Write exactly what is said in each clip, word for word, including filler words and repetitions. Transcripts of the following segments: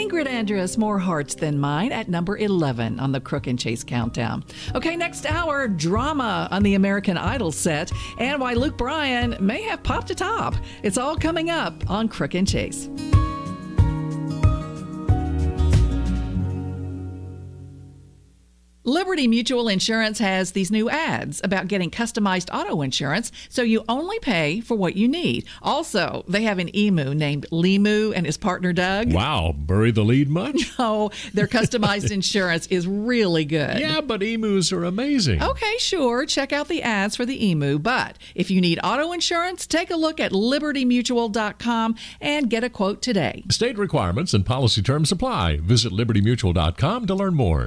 Ingrid Andress, More Hearts Than Mine at number eleven on the Crook and Chase Countdown. Okay, next hour, drama on the American Idol set and why Luke Bryan may have popped a top. It's all coming up on Crook and Chase. Liberty Mutual Insurance has these new ads about getting customized auto insurance so you only pay for what you need. Also, they have an emu named Limu and his partner Doug. Wow, bury the lead much? No, their customized insurance is really good. Yeah, but emus are amazing. Okay, sure. Check out the ads for the emu. But if you need auto insurance, take a look at liberty mutual dot com and get a quote today. State requirements and policy terms apply. Visit liberty mutual dot com to learn more.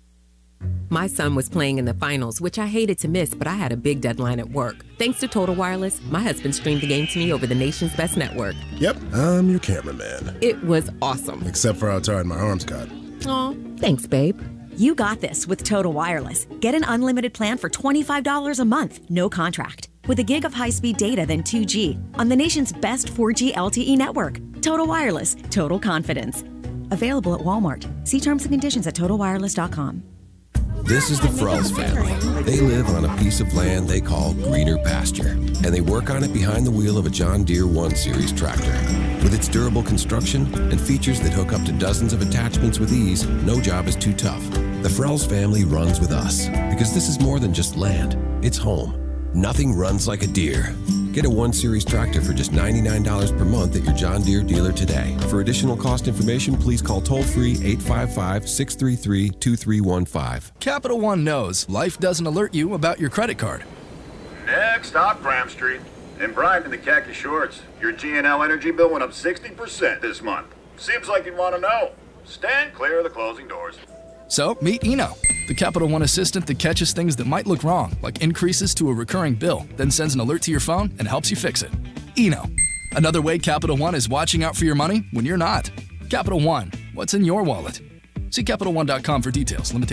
My son was playing in the finals, which I hated to miss, but I had a big deadline at work. Thanks to Total Wireless, my husband streamed the game to me over the nation's best network. Yep, I'm your cameraman. It was awesome. Except for how tired my arms got. Aw, thanks, babe. You got this with Total Wireless. Get an unlimited plan for twenty-five dollars a month, no contract. With a gig of high-speed data than two G on the nation's best four G L T E network. Total Wireless, total confidence. Available at Walmart. See terms and conditions at total wireless dot com. This is the Frells family. They live on a piece of land they call greener pasture, and they work on it behind the wheel of a John Deere one series tractor. With its durable construction and features that hook up to dozens of attachments with ease, no job is too tough. The Frells family runs with us, because this is more than just land, it's home. Nothing runs like a Deere. Get a one series tractor for just ninety-nine dollars per month at your John Deere dealer today. For additional cost information, please call toll-free eight five five, six three three, two three one five. Capital One knows life doesn't alert you about your credit card. Next stop, Graham Street. In Bryant in the khaki shorts. Your G and L energy bill went up sixty percent this month. Seems like you'd want to know. Stand clear of the closing doors. So, meet Eno, the Capital One assistant that catches things that might look wrong, like increases to a recurring bill, then sends an alert to your phone and helps you fix it. Eno, another way Capital One is watching out for your money when you're not. Capital One, what's in your wallet? See Capital One dot com for details. Limitations